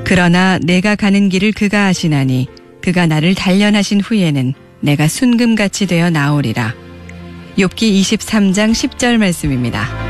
그러나 내가 가는 길을 그가 아시나니 그가 나를 단련하신 후에는 내가 순금같이 되어 나오리라. 욥기 23장 10절 말씀입니다.